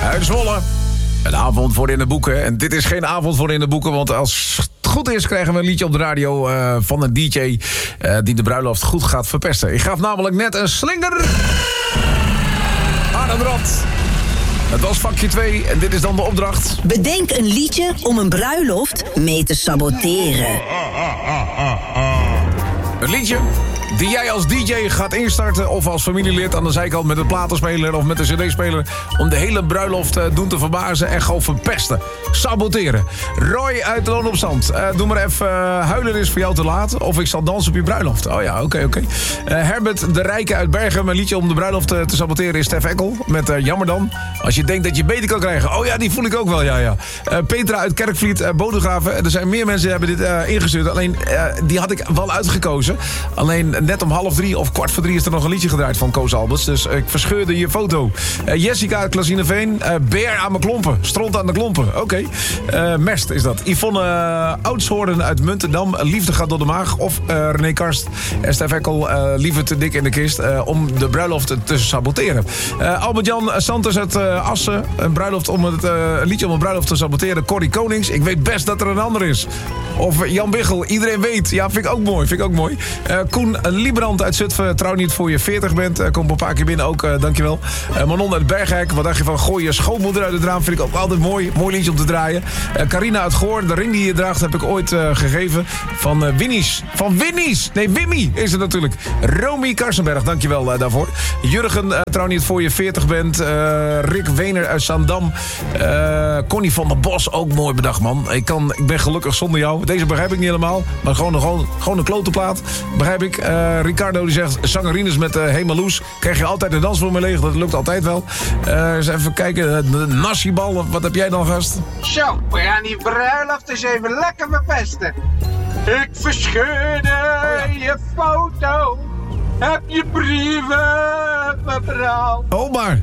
Uit Zwolle. Een avond voor in de boeken. En dit is geen avond voor in de boeken, want als het goed is krijgen we een liedje op de radio van een DJ die de bruiloft goed gaat verpesten. Ik gaf namelijk net een slinger aan een rad. Het was vakje 2 en dit is dan de opdracht. Bedenk een liedje om een bruiloft mee te saboteren. Een liedje die jij als DJ gaat instarten of als familielid aan de zijkant met een platenspeler of met een cd-speler om de hele bruiloft doen te verbazen en gewoon verpesten. Saboteren. Roy uit Loon op Zand. Doe maar even huilen is voor jou te laat of ik zal dansen op je bruiloft. Oh ja, oké. Herbert de Rijke uit Bergen. Een liedje om de bruiloft te saboteren is Stef Ekkel met Jammer dan. Als je denkt dat je beter kan krijgen. Oh ja, die voel ik ook wel, ja. Petra uit Kerkvliet, Bodegraven. Er zijn meer mensen die hebben dit ingestuurd. Alleen, die had ik wel uitgekozen. Alleen net om 2:30 of 2:45 is er nog een liedje gedraaid van Koos Alberts. Dus ik verscheurde je foto. Jessica uit Klazineveen. Beer aan mijn klompen. Stront aan de klompen. Oké. Mest is dat. Yvonne Oudshoorn uit Muntendam. Liefde gaat door de maag. Of René Karst en Stef Ekkel. Liever te dik in de kist. Om de bruiloft te saboteren. Albert-Jan Santos uit Assen. Een liedje om een bruiloft te saboteren. Corrie Konings. Ik weet best dat er een ander is. Of Jan Biggel. Iedereen weet. Ja, vind ik ook mooi. Koen Liebrand uit Zutphen. Trouw niet voor je 40 bent. Komt een paar keer binnen ook. Dankjewel. Manon uit Berghek. Wat dacht je van gooi je schoonmoeder uit het raam? Vind ik ook altijd mooi. Mooi liedje om te draaien. Carina uit Goor. De ring die je draagt heb ik ooit gegeven. Van Winnies. Van Winnies. Nee, Wimmy is het natuurlijk. Romy Karsenberg. Dankjewel daarvoor. Jurgen. Trouw niet voor je 40 bent. Rick Wener uit Zaandam. Connie van der Bos. Ook mooi bedacht, man. Ik ben gelukkig zonder jou. Deze begrijp ik niet helemaal. Maar gewoon een klote plaat. Begrijp ik. Ricardo die zegt, zangerines met Hemeloes. Krijg je altijd de dansvloer mee leeg. Dat lukt altijd wel. Eens even kijken. De Nassibal. Wat heb jij dan, gast? Zo, we gaan die bruiloft eens even lekker verpesten. Ik verscheurde je foto. Heb je brieven, mevrouw? Omar.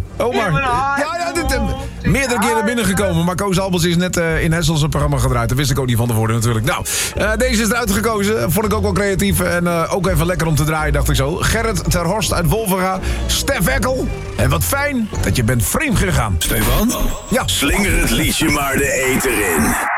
Ja, dit meerdere keren binnengekomen. Maar Koos Albers is net in Hessel zijn programma gedraaid. Dat wist ik ook niet van tevoren natuurlijk. Nou, deze is eruit gekozen. Vond ik ook wel creatief. En ook even lekker om te draaien, dacht ik zo. Gerrit ter Horst uit Wolvenga. Stef Ekkel. En wat fijn dat je bent vreemd gegaan. Stefan? Ja. Slinger het liedje maar de eter in.